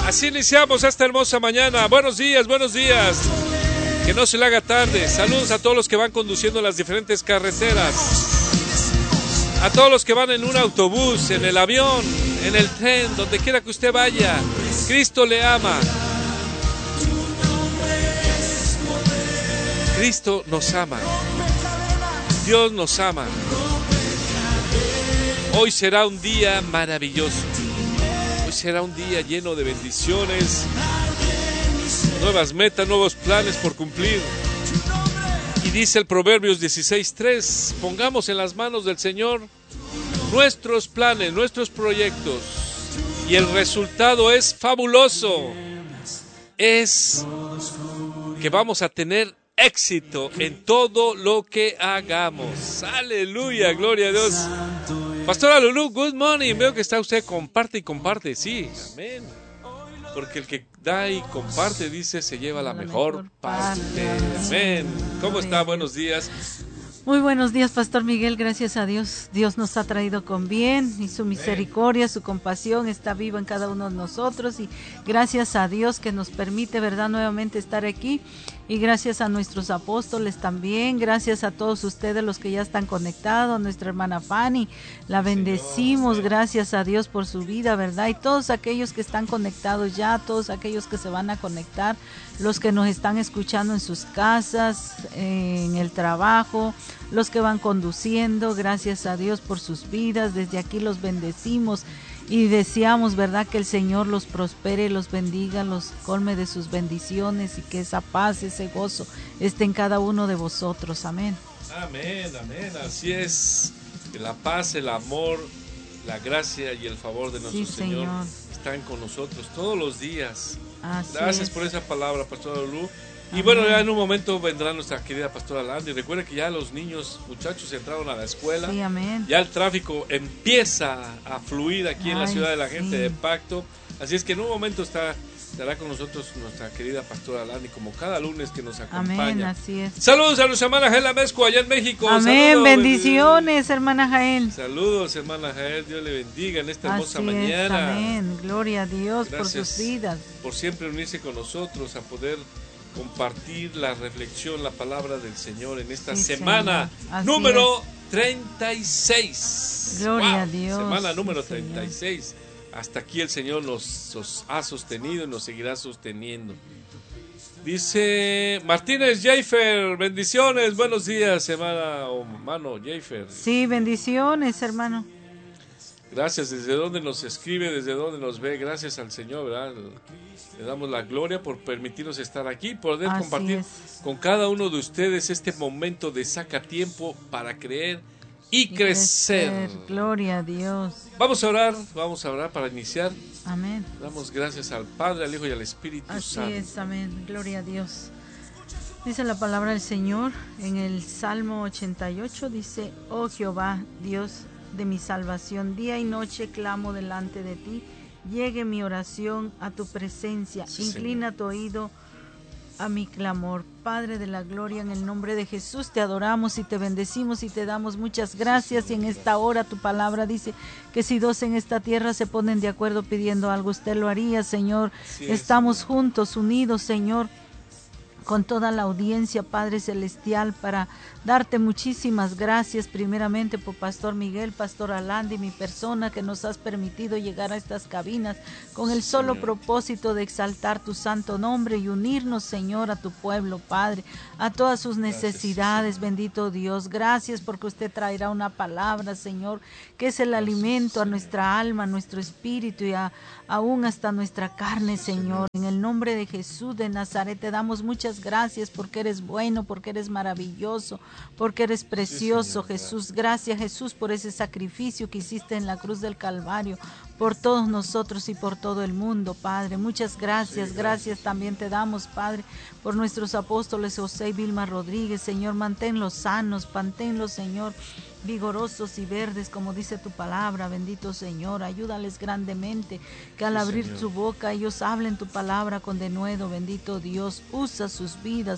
Así iniciamos esta hermosa mañana. Buenos días, buenos días. Que no se le haga tarde. Saludos a todos los que van conduciendo las diferentes carreteras. A todos los que van en un autobús, en el avión, en el tren, donde quiera que usted vaya. Cristo le ama. Cristo nos ama. Dios nos ama. Hoy será un día maravilloso. Hoy será un día lleno de bendiciones, nuevas metas, nuevos planes por cumplir. Y dice el Proverbios 16:3, pongamos en las manos del Señor nuestros planes, nuestros proyectos, y el resultado es fabuloso. Es que vamos a tener éxito en todo lo que hagamos. Aleluya, gloria a Dios. Pastora Lulú, good morning. Veo que está usted, comparte y comparte. Sí, amén. Porque el que da y comparte, dice, se lleva la mejor parte. Amén. ¿Cómo está? Buenos días. Muy buenos días, Pastor Miguel, gracias a Dios. Dios nos ha traído con bien y su misericordia, su compasión está viva en cada uno de nosotros, y gracias a Dios que nos permite, ¿verdad?, nuevamente estar aquí, y gracias a nuestros apóstoles también, gracias a todos ustedes los que ya están conectados, nuestra hermana Fanny, la bendecimos, gracias a Dios por su vida, ¿verdad? Y todos aquellos que están conectados ya, todos aquellos que se van a conectar, los que nos están escuchando en sus casas, en el trabajo, los que van conduciendo, gracias a Dios por sus vidas. Desde aquí los bendecimos y deseamos, ¿verdad?, que el Señor los prospere, los bendiga, los colme de sus bendiciones, y que esa paz, ese gozo esté en cada uno de vosotros. Amén. Amén, amén, así es. Que la paz, el amor, la gracia y el favor de nuestro Señor están con nosotros todos los días. Gracias por esa palabra, Pastora Lulú. Y bueno, ya en un momento vendrá nuestra querida Pastora Landy. Recuerda que ya los niños, muchachos, entraron a la escuela. Sí, amén. Ya el tráfico empieza a fluir aquí en la ciudad de la gente de Pacto. Así es que en un momento estará con nosotros nuestra querida Pastora Landy, como cada lunes que nos acompaña. Amén, así es. Saludos a nuestra hermana Jael Amezco allá en México. Amén, saludos, bendiciones, hermana Jael. Saludos, hermana Jael, Dios le bendiga en esta hermosa mañana. Amén, gloria a Dios. Gracias por sus vidas. Por siempre unirse con nosotros a poder compartir la reflexión, la palabra del Señor en esta semana número 36. Gloria a Dios. Semana número 36. Hasta aquí el Señor nos ha sostenido y nos seguirá sosteniendo. Dice Martínez Jeifer, bendiciones, buenos días, hermano Jeifer. Sí, bendiciones, hermano. Gracias, desde donde nos escribe, desde donde nos ve, gracias al Señor, ¿verdad? Le damos la gloria por permitirnos estar aquí, poder compartir con cada uno de ustedes este momento de saca tiempo para creer y crecer. Gloria a Dios. Vamos a orar para iniciar. Amén. Damos gracias al Padre, al Hijo y al Espíritu Santo. Así es, amén, gloria a Dios. Dice la palabra del Señor en el Salmo 88, dice: Oh Jehová, Dios de mi salvación, día y noche clamo delante de ti, llegue mi oración a tu presencia, inclina tu oído a mi clamor. Padre de la gloria, en el nombre de Jesús te adoramos y te bendecimos y te damos muchas gracias. Y en esta hora tu palabra dice que si dos en esta tierra se ponen de acuerdo pidiendo algo, usted lo haría, Señor. Estamos juntos, unidos, Señor, con toda la audiencia, Padre Celestial, para darte muchísimas gracias primeramente por Pastor Miguel, Pastor Alandi, mi persona, que nos has permitido llegar a estas cabinas con el solo propósito de exaltar tu santo nombre y unirnos, Señor, a tu pueblo, Padre, a todas sus necesidades, bendito Dios. Gracias porque usted traerá una palabra, Señor, que es el alimento a nuestra alma, a nuestro espíritu y aún hasta nuestra carne, Señor. En el nombre de Jesús de Nazaret te damos muchas gracias porque eres bueno, porque eres maravilloso, porque eres precioso, Señor, Jesús. Gracias, Jesús, por ese sacrificio que hiciste en la cruz del Calvario, por todos nosotros y por todo el mundo, Padre. Muchas gracias. Gracias también te damos, Padre, por nuestros apóstoles José y Vilma Rodríguez, Señor. Manténlos sanos, manténlos, Señor, vigorosos y verdes, como dice tu palabra, bendito Señor. Ayúdales grandemente, que al abrir su boca ellos hablen tu palabra con denuedo, bendito Dios. Usa sus vidas,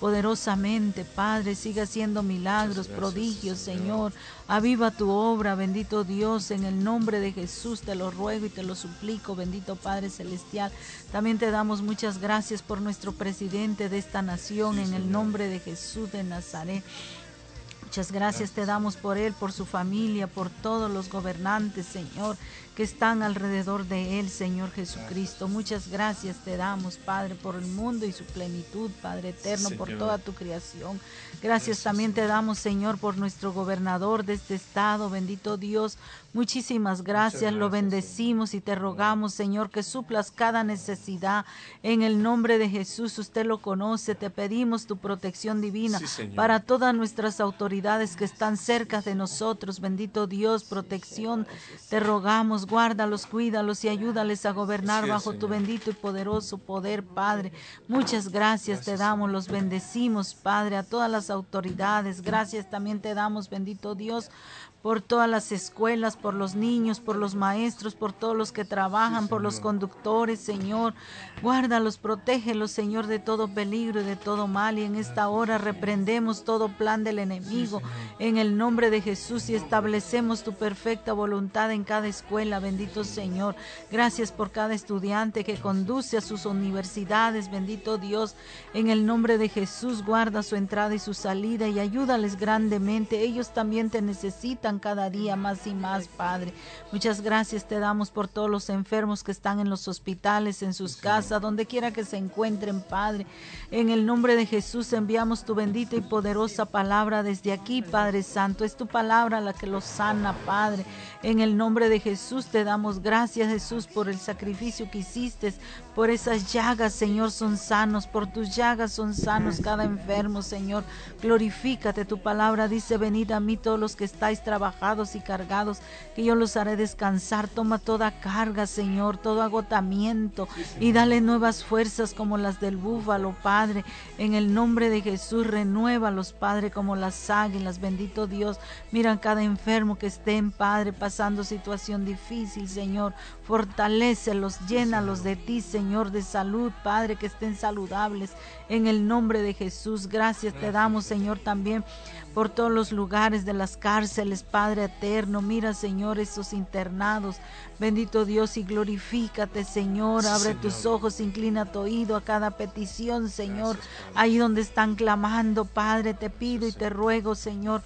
poderosamente, Padre. Sigue haciendo milagros, prodigios, Señor. Aviva tu obra, bendito Dios, en el nombre de Jesús te lo ruego y te lo suplico, bendito Padre Celestial. También te damos muchas gracias por nuestro presidente de esta nación, en el nombre de Jesús de Nazaret. Muchas gracias te damos por él, por su familia, por todos los gobernantes, Señor, que están alrededor de él, Señor Jesucristo. Muchas gracias te damos, Padre, por el mundo y su plenitud, Padre eterno, Señor, por toda tu creación. Gracias también te damos, Señor, por nuestro gobernador de este estado, bendito Dios. Muchísimas gracias, lo bendecimos y te rogamos, Señor, que suplas cada necesidad. En el nombre de Jesús, usted lo conoce, te pedimos tu protección divina para todas nuestras autoridades que están cerca de nosotros, bendito Dios, protección, te rogamos, guárdalos, cuídalos y ayúdales a gobernar bajo tu bendito y poderoso poder, Padre. Muchas gracias te damos, los bendecimos, Padre, a todas las autoridades. Gracias también te damos, bendito Dios, por todas las escuelas, por los niños, por los maestros, por todos los que trabajan, por los conductores, Señor. Guárdalos, protégelos, Señor, de todo peligro y de todo mal. Y en esta hora reprendemos todo plan del enemigo en el nombre de Jesús y establecemos tu perfecta voluntad en cada escuela, bendito Señor. Gracias por cada estudiante que conduce a sus universidades, bendito Dios. En el nombre de Jesús, guarda su entrada y su salida y ayúdales grandemente. Ellos también te necesitan cada día más y más, Padre. Muchas gracias te damos por todos los enfermos que están en los hospitales, en sus casas, donde quiera que se encuentren, Padre. En el nombre de Jesús enviamos tu bendita y poderosa palabra desde aquí, Padre Santo. Es tu palabra la que los sana, Padre. En el nombre de Jesús te damos gracias, Jesús, por el sacrificio que hiciste, por esas llagas, Señor, son sanos, por tus llagas son sanos cada enfermo, Señor. Glorifícate, tu palabra dice, venid a mí todos los que estáis trabajados y cargados, que yo los haré descansar. Toma toda carga, Señor, todo agotamiento y dale nuevas fuerzas como las del búfalo, Padre. En el nombre de Jesús, renuévalos, Padre, como las águilas, bendito Dios. Mira cada enfermo que estén, Padre, pasando situación difícil, Señor. Fortalécelos, llénalos de ti, Señor, de salud, Padre, que estén saludables. En el nombre de Jesús, gracias te damos, Señor, también por todos los lugares de las cárceles, Padre eterno. Mira, Señor, esos internados, bendito Dios, y glorifícate, Señor. Abre tus ojos, inclina tu oído a cada petición, Señor. Ahí donde están clamando, Padre, te pido y te ruego, Señor,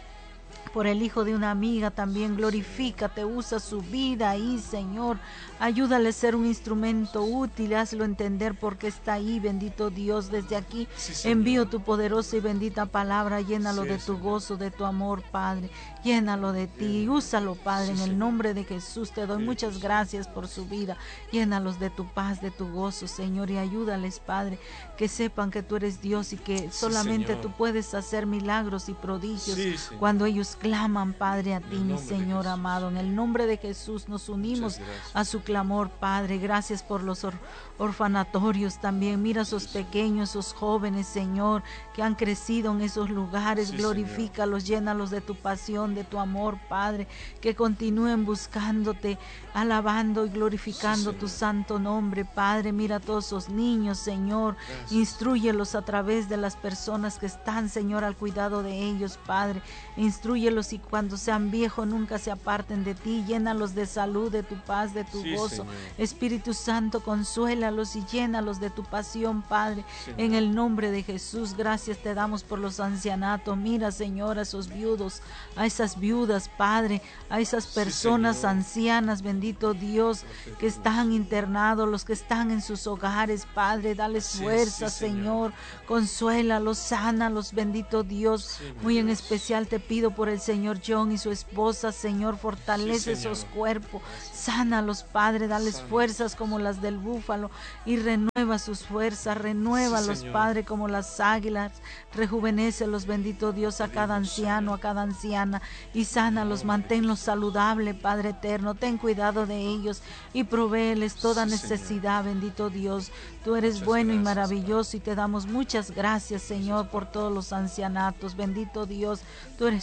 por el hijo de una amiga también, glorifícate, usa su vida ahí, Señor. Ayúdale a ser un instrumento útil, hazlo entender por qué está ahí, bendito Dios. Desde aquí envío tu poderosa y bendita palabra, llénalo de tu gozo, de tu amor, Padre. Llénalo de ti, úsalo, Padre, en el nombre de Jesús. Te doy muchas gracias por su vida. Llénalos de tu paz, de tu gozo, Señor, y ayúdales, Padre, que sepan que tú eres Dios y que solamente tú puedes hacer milagros y prodigios cuando ellos claman, Padre, a ti, mi Señor amado. En el nombre de Jesús nos unimos a su clamor, Padre. Gracias por los orfanatorios también. Mira a esos pequeños, esos jóvenes, Señor, que han crecido en esos lugares. Glorifícalos, llénalos de tu pasión, de tu amor, Padre. Que continúen buscándote, alabando y glorificando tu santo nombre, Padre. Mira a todos esos niños, Señor. Instrúyelos a través de las personas que están, Señor, al cuidado de ellos, Padre. Instrúyelos y cuando sean viejos nunca se aparten de ti. Llénalos de salud, de tu paz, de tu gozo. Señor. Espíritu Santo, consuélalos y llénalos de tu pasión, Padre. Señor. En el nombre de Jesús, gracias te damos por los ancianatos. Mira, Señor, a esos viudos, a esas viudas, Padre, a esas personas ancianas, bendito Dios, que están internados, los que están en sus hogares, Padre. Dales fuerza, Señor. Consuélalos, sánalos, bendito Dios. Muy en especial te pido por el Señor John y su esposa, Señor. Fortalece esos cuerpos, sánalos, Padre. Dales fuerzas como las del búfalo y renueva sus fuerzas. Renuévalos, Padre, como las águilas. Rejuvenécelos, bendito Dios, a cada anciano, a cada anciana, y sánalos, manténlos saludables, Padre eterno. Ten cuidado de ellos y provéeles toda necesidad, bendito Dios. Tú eres bueno y maravilloso y te damos muchas gracias, Señor, por todos los ancianatos. Bendito Dios, tú eres su Dios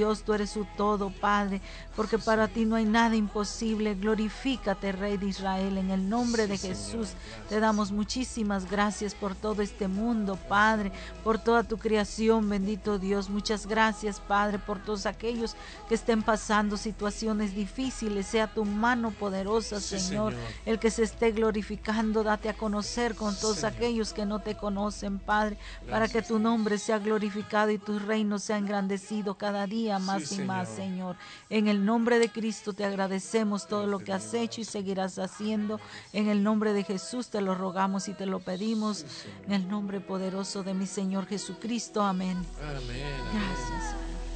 Dios, tú eres su todo, Padre, porque para ti no hay nada imposible. Glorifícate, Rey de Israel, en el nombre de Jesús. Te damos muchísimas gracias por todo este mundo, Padre, por toda tu creación, bendito Dios. Muchas gracias, Padre, por todos aquellos que estén pasando situaciones difíciles. Sea tu mano poderosa, Señor, el que se esté glorificando. Date a conocer con todos aquellos que no te conocen, Padre, para que tu nombre sea glorificado y tu reino sea engrandecido cada día más y más, Señor. En el nombre de Cristo te agradecemos todo lo que has hecho y seguirás haciendo. En el nombre de Jesús te lo rogamos y te lo pedimos. En el nombre poderoso de mi Señor Jesucristo. Amén. Amén. Gracias.